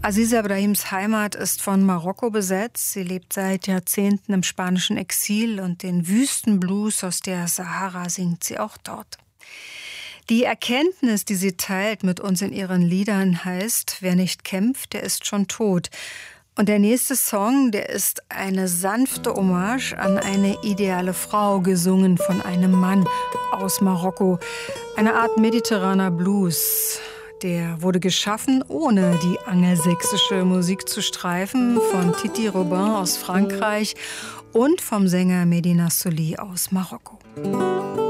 Aziza Brahims Heimat ist von Marokko besetzt. Sie lebt seit Jahrzehnten im spanischen Exil und den Wüstenblues aus der Sahara singt sie auch dort. Die Erkenntnis, die sie teilt mit uns in ihren Liedern, heißt: Wer nicht kämpft, der ist schon tot. Und der nächste Song, der ist eine sanfte Hommage an eine ideale Frau, gesungen von einem Mann aus Marokko. Eine Art mediterraner Blues. Der wurde geschaffen, ohne die angelsächsische Musik zu streifen, von Titi Robin aus Frankreich und vom Sänger Medina Soli aus Marokko.